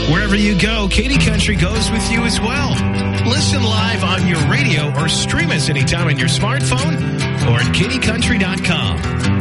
Wherever you go, Katy Country goes with you as well. Listen live on your radio or stream us anytime on your smartphone or at katycountry.com.